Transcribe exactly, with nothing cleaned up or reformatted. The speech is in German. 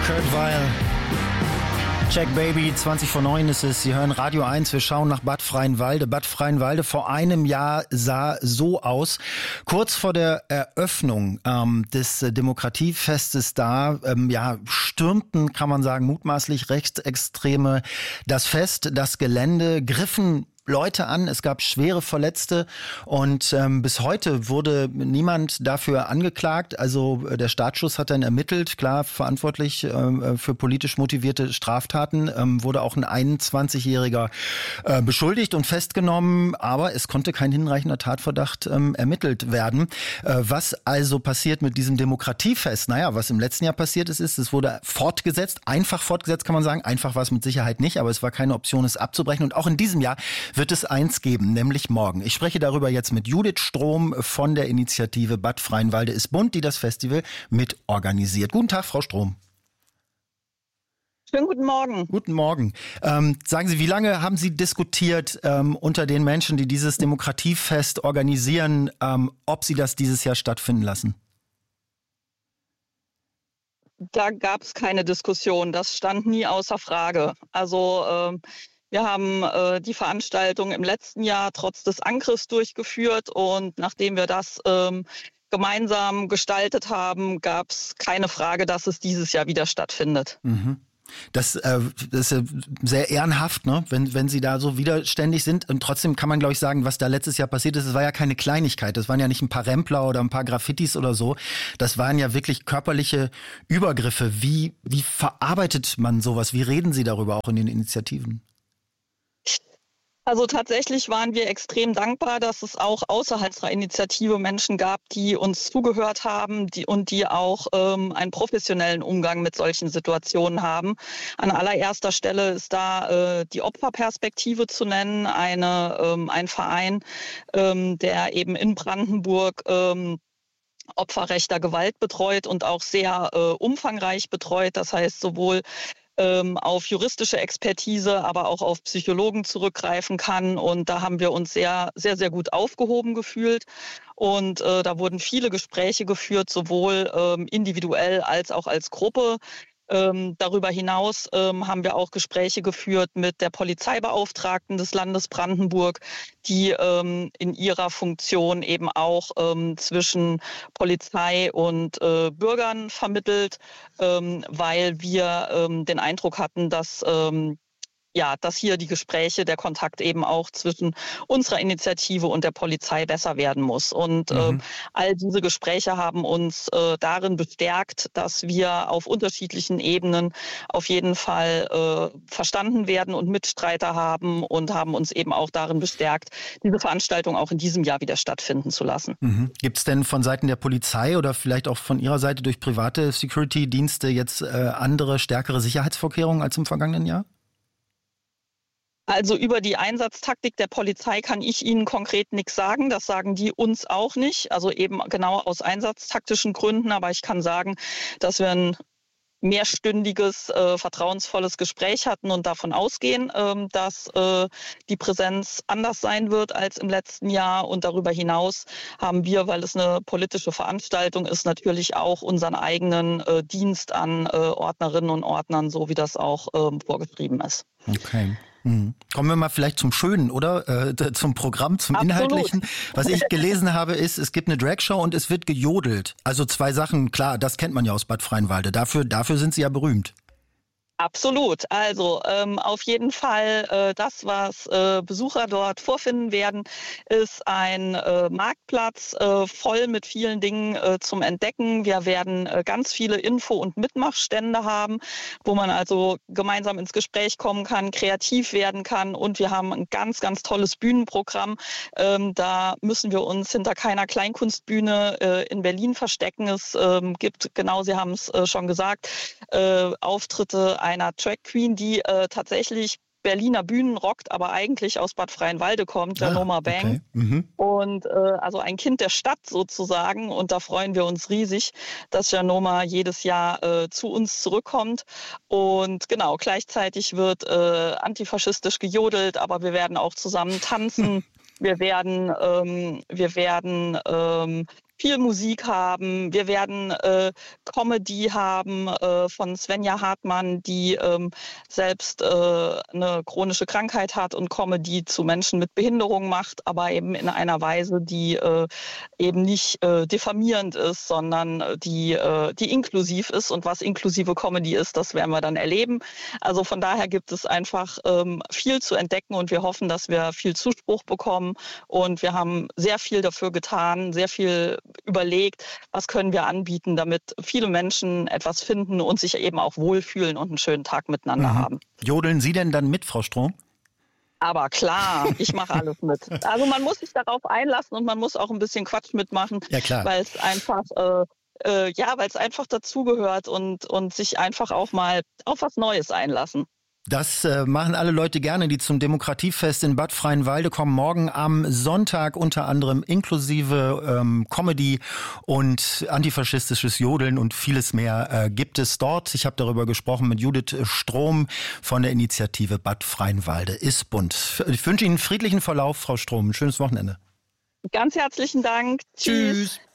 Kurt Weill. Check Baby, zwanzig vor neun ist es. Sie hören Radio eins. Wir schauen nach Bad Freienwalde. Bad Freienwalde vor einem Jahr sah so aus. Kurz vor der Eröffnung ähm, des Demokratiefestes da, ähm, ja, stürmten, kann man sagen, mutmaßlich Rechtsextreme das Fest, das Gelände, griffen Leute an, es gab schwere Verletzte und ähm, bis heute wurde niemand dafür angeklagt. Also äh, der Staatsschutz hat dann ermittelt, klar verantwortlich äh, für politisch motivierte Straftaten, ähm, wurde auch ein einundzwanzigjähriger äh, beschuldigt und festgenommen, aber es konnte kein hinreichender Tatverdacht ähm, ermittelt werden. Äh, was also passiert mit diesem Demokratiefest? Naja, was im letzten Jahr passiert ist, ist, es wurde fortgesetzt, einfach fortgesetzt kann man sagen, einfach war es mit Sicherheit nicht, aber es war keine Option, es abzubrechen und auch in diesem Jahr wird es eins geben, nämlich morgen. Ich spreche darüber jetzt mit Judith Strom von der Initiative Bad Freienwalde ist bunt, die das Festival mit organisiert. Guten Tag, Frau Strom. Schönen guten Morgen. Guten Morgen. Ähm, sagen Sie, wie lange haben Sie diskutiert ähm, unter den Menschen, die dieses Demokratiefest organisieren, ähm, ob Sie das dieses Jahr stattfinden lassen? Da gab es keine Diskussion. Das stand nie außer Frage. Also ähm, Wir haben äh, die Veranstaltung im letzten Jahr trotz des Angriffs durchgeführt und nachdem wir das ähm, gemeinsam gestaltet haben, gab es keine Frage, dass es dieses Jahr wieder stattfindet. Mhm. Das, äh, das ist sehr ehrenhaft, ne? wenn, wenn Sie da so widerständig sind. Und trotzdem kann man, glaube ich, sagen, was da letztes Jahr passiert ist, es war ja keine Kleinigkeit. Das waren ja nicht ein paar Rempler oder ein paar Graffitis oder so. Das waren ja wirklich körperliche Übergriffe. Wie, wie verarbeitet man sowas? Wie reden Sie darüber auch in den Initiativen? Also tatsächlich waren wir extrem dankbar, dass es auch außerhalb unserer Initiative Menschen gab, die uns zugehört haben die, und die auch ähm, einen professionellen Umgang mit solchen Situationen haben. An allererster Stelle ist da äh, die Opferperspektive zu nennen, eine, ähm, ein Verein, ähm, der eben in Brandenburg ähm, Opfer rechter Gewalt betreut und auch sehr äh, umfangreich betreut. Das heißt sowohl ähm, auf juristische Expertise, aber auch auf Psychologen zurückgreifen kann. Und da haben wir uns sehr, sehr, sehr gut aufgehoben gefühlt. Und äh, da wurden viele Gespräche geführt, sowohl ähm, individuell als auch als Gruppe. Ähm, darüber hinaus ähm, haben wir auch Gespräche geführt mit der Polizeibeauftragten des Landes Brandenburg, die ähm, in ihrer Funktion eben auch ähm, zwischen Polizei und äh, Bürgern vermittelt, ähm, weil wir ähm, den Eindruck hatten, dass ähm, ja, dass hier die Gespräche, der Kontakt eben auch zwischen unserer Initiative und der Polizei besser werden muss. Und mhm. äh, all diese Gespräche haben uns äh, darin bestärkt, dass wir auf unterschiedlichen Ebenen auf jeden Fall äh, verstanden werden und Mitstreiter haben und haben uns eben auch darin bestärkt, diese Veranstaltung auch in diesem Jahr wieder stattfinden zu lassen. Mhm. Gibt es denn von Seiten der Polizei oder vielleicht auch von Ihrer Seite durch private Security-Dienste jetzt äh, andere, stärkere Sicherheitsvorkehrungen als im vergangenen Jahr? Also über die Einsatztaktik der Polizei kann ich Ihnen konkret nichts sagen. Das sagen die uns auch nicht. Also eben genau aus einsatztaktischen Gründen. Aber ich kann sagen, dass wir ein mehrstündiges, äh, vertrauensvolles Gespräch hatten und davon ausgehen, ähm, dass äh, die Präsenz anders sein wird als im letzten Jahr. Und darüber hinaus haben wir, weil es eine politische Veranstaltung ist, natürlich auch unseren eigenen äh, Dienst an äh, Ordnerinnen und Ordnern, so wie das auch ähm, vorgeschrieben ist. Okay. Mhm. Kommen wir mal vielleicht zum Schönen, oder? Äh, zum Programm, zum Absolut. Inhaltlichen. Was ich gelesen habe, ist, es gibt eine Dragshow und es wird gejodelt. Also zwei Sachen, klar, das kennt man ja aus Bad Freienwalde. Dafür, dafür sind Sie ja berühmt. Absolut. Also ähm, auf jeden Fall äh, das, was äh, Besucher dort vorfinden werden, ist ein äh, Marktplatz äh, voll mit vielen Dingen äh, zum Entdecken. Wir werden äh, ganz viele Info- und Mitmachstände haben, wo man also gemeinsam ins Gespräch kommen kann, kreativ werden kann und wir haben ein ganz, ganz tolles Bühnenprogramm. Ähm, da müssen wir uns hinter keiner Kleinkunstbühne äh, in Berlin verstecken. Es ähm, gibt, genau, Sie haben es äh, schon gesagt, äh, Auftritte einer Drag Queen, die äh, tatsächlich Berliner Bühnen rockt, aber eigentlich aus Bad Freienwalde kommt, Janoma ah, Bang. Okay. Mhm. Und äh, also ein Kind der Stadt sozusagen. Und da freuen wir uns riesig, dass Janoma jedes Jahr äh, zu uns zurückkommt. Und genau, gleichzeitig wird äh, antifaschistisch gejodelt, aber wir werden auch zusammen tanzen. Wir werden, ähm, wir werden ähm, viel Musik haben. Wir werden äh, Comedy haben äh, von Svenja Hartmann, die ähm, selbst äh, eine chronische Krankheit hat und Comedy zu Menschen mit Behinderung macht, aber eben in einer Weise, die äh, eben nicht äh, diffamierend ist, sondern die, äh, die inklusiv ist. Und was inklusive Comedy ist, das werden wir dann erleben. Also von daher gibt es einfach ähm, viel zu entdecken und wir hoffen, dass wir viel Zuspruch bekommen. Und wir haben sehr viel dafür getan, sehr viel überlegt, was können wir anbieten, damit viele Menschen etwas finden und sich eben auch wohlfühlen und einen schönen Tag miteinander Mhm. haben. Jodeln Sie denn dann mit, Frau Strohm? Aber klar, ich mache alles mit. Also man muss sich darauf einlassen und man muss auch ein bisschen Quatsch mitmachen, Ja, klar. weil es einfach, äh, äh, ja, weil es einfach dazugehört und, und sich einfach auch mal auf was Neues einlassen. Das äh, machen alle Leute gerne, die zum Demokratiefest in Bad Freienwalde kommen. Morgen am Sonntag unter anderem inklusive ähm, Comedy und antifaschistisches Jodeln und vieles mehr äh, gibt es dort. Ich habe darüber gesprochen mit Judith Strohm von der Initiative Bad Freienwalde ist bunt. Ich wünsche Ihnen einen friedlichen Verlauf, Frau Strohm. Ein schönes Wochenende. Ganz herzlichen Dank. Tschüss. Tschüss.